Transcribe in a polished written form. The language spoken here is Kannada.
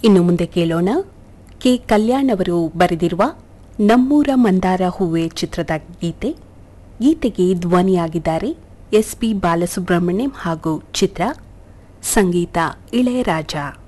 ಇನ್ನು ಮುಂದೆ ಕೇಳೋಣ ಕೆ ಕಲ್ಯಾಣ್ ಅವರು ಬರೆದಿರುವ ನಮ್ಮೂರ ಮಂದಾರ ಹೂವೆ ಚಿತ್ರದ ಗೀತೆಗೆ ಧ್ವನಿಯಾಗಿದ್ದಾರೆ ಎಸ್ ಪಿ ಬಾಲಸುಬ್ರಹ್ಮಣ್ಯಂ ಹಾಗೂ ಚಿತ್ರ, ಸಂಗೀತ ಇಳೆಯರಾಜ.